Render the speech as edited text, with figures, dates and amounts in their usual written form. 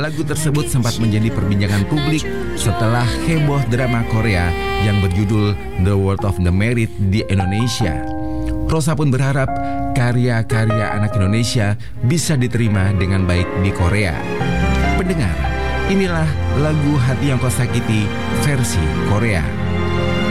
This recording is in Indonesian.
Lagu tersebut sempat menjadi perbincangan publik setelah heboh drama Korea yang berjudul The World of the Married di Indonesia. Rosa pun berharap karya-karya anak Indonesia bisa diterima dengan baik di Korea. Pendengar, inilah lagu Hati Yang Kau Sakiti versi Korea.